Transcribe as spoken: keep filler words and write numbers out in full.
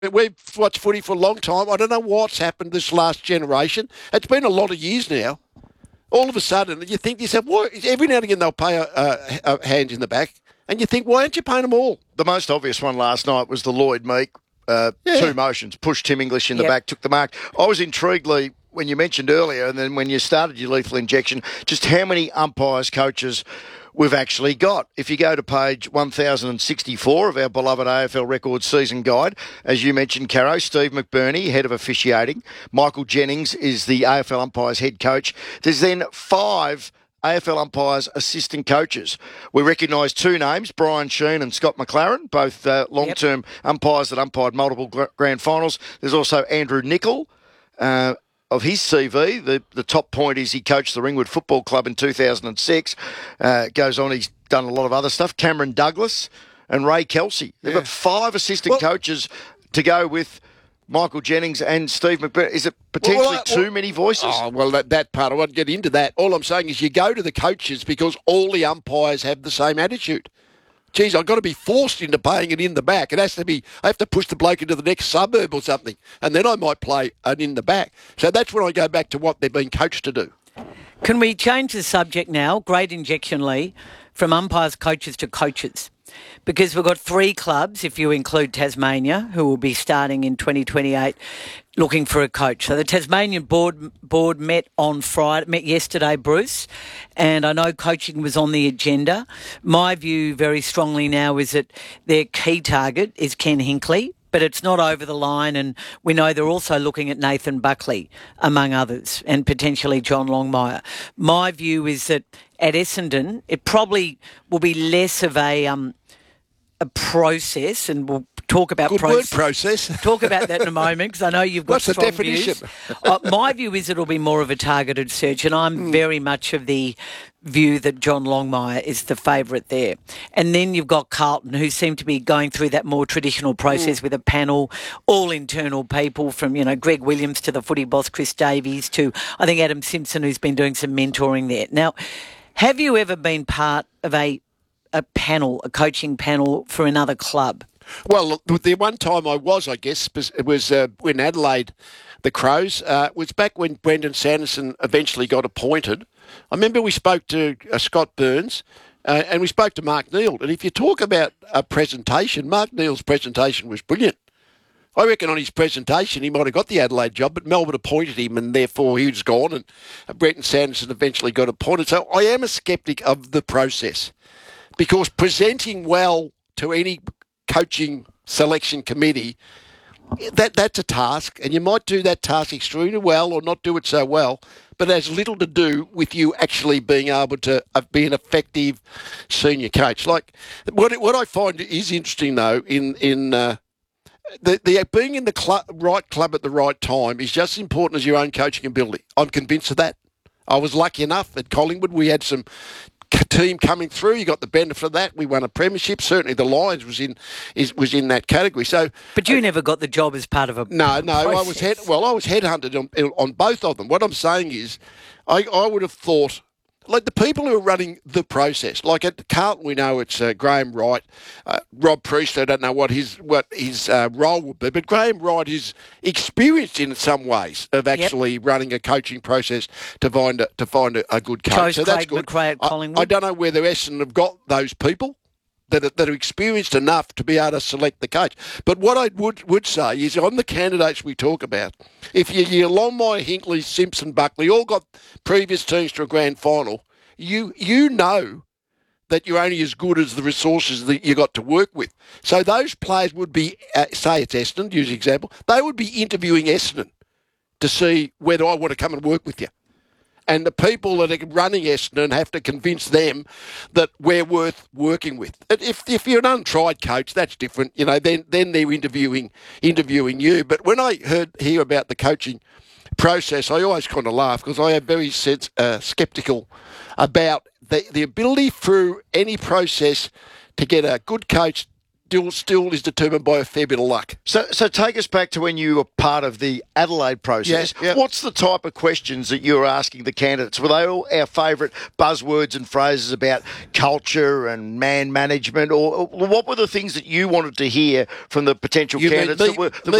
We've watched footy for a long time. I don't know what's happened this last generation. It's been a lot of years now. All of a sudden, you think to yourself, why, every now and again they'll pay a, a, a hand in the back, and you think, why aren't you paying them all? The most obvious one last night was the Lloyd Meek. Uh, Yeah. Two motions, pushed Tim English in the Yep. back, took the mark. I was intrigued, Lee, when you mentioned earlier, and then when you started your lethal injection, just how many umpires, coaches we've actually got. If you go to page one thousand sixty-four of our beloved A F L Records season guide, as you mentioned, Caro, Steve McBurney, head of officiating. Michael Jennings is the A F L umpires head coach. There's then five A F L umpires assistant coaches. We recognise two names, Brian Sheen and Scott McLaren, both uh, long-term yep. umpires that umpired multiple grand finals. There's also Andrew Nicol. Uh, Of his C V, the, the top point is he coached the Ringwood Football Club in two thousand six. Uh, goes on, he's done a lot of other stuff. Cameron Douglas and Ray Kelsey. They've yeah. got five assistant well, coaches to go with Michael Jennings and Steve McBurney. Is it potentially well, well, too well, many voices? Oh, well, that, that part, I won't get into that. All I'm saying is you go to the coaches because all the umpires have the same attitude. Geez, I've got to be forced into paying it in the back. It has to be, I have to push the bloke into the next suburb or something, and then I might play an in the back. So that's when I go back to what they're being coached to do. Can we change the subject now? Great injection, Lee, from umpires, coaches to coaches. Because we've got three clubs, if you include Tasmania, who will be starting in twenty twenty-eight, looking for a coach. So the Tasmanian board board met on Friday, met yesterday, Bruce, and I know coaching was on the agenda. My view very strongly now is that their key target is Ken Hinkley, but it's not over the line, and we know they're also looking at Nathan Buckley, among others, and potentially John Longmire. My view is that at Essendon, it probably will be less of a um, a process, and we'll talk about Good proce- word, process. Talk about that in a moment, because I know you've got What's strong the definition? views. uh, my view is it'll be more of a targeted search, and I'm mm. very much of the view that John Longmire is the favourite there. And then you've got Carlton, who seem to be going through that more traditional process mm. with a panel, all internal people, from, you know, Greg Williams to the footy boss Chris Davies to, I think, Adam Simpson, who's been doing some mentoring there. Now, have you ever been part of a a panel, a coaching panel for another club? Well, the one time I was, I guess, it was uh, when Adelaide, the Crows, uh, was back when Brendan Sanderson eventually got appointed. I remember we spoke to uh, Scott Burns uh, and we spoke to Mark Neal. And if you talk about a presentation, Mark Neal's presentation was brilliant. I reckon on his presentation he might have got the Adelaide job, but Melbourne appointed him and therefore he was gone, and Brendan Sanderson eventually got appointed. So I am a sceptic of the process, because presenting well to any coaching selection committee, that that's a task, and you might do that task extremely well or not do it so well, but it has little to do with you actually being able to uh, be an effective senior coach. Like what what I find is interesting though in in uh, the the being in the club, right club at the right time is just as important as your own coaching ability. I'm convinced of that. I was lucky enough at Collingwood. We had some team coming through. You got the benefit of that. We won a premiership. Certainly, the Lions was in is was in that category. So, but you uh, never got the job as part of a no, no. process. I was head, well. I was headhunted on, on both of them. What I'm saying is, I I would have thought, like the people who are running the process, like at Carlton, we know it's uh, Graham Wright, uh, Rob Priest. I don't know what his what his uh, role would be, but Graham Wright is experienced in some ways of actually yep. running a coaching process to find a, to find a, a good coach. Chose so that's Craig good. McRae at Collingwood. I, I don't know whether Essendon have got those people that are, that are experienced enough to be able to select the coach. But what I would would say is on the candidates we talk about, if you, you Longmire, Hinkley, Simpson, Buckley, all got previous teams to a grand final, you you know that you're only as good as the resources that you got to work with. So those players would be, uh, say it's Essendon, use the example, they would be interviewing Essendon to see whether I want to come and work with you. And the people that are running Essendon have to convince them that we're worth working with. If if you're an untried coach, that's different. You know, then then they're interviewing interviewing you. But when I heard hear about the coaching process, I always kind of laugh because I am very sense, uh, sceptical about the the ability through any process to get a good coach still, still is determined by a fair bit of luck. So, so take us back to when you were part of the Adelaide process. Yeah, yeah. What's the type of questions that you were asking the candidates? Were they all our favourite buzzwords and phrases about culture and man management, or, or what were the things that you wanted to hear from the potential You mean candidates me- that were, that me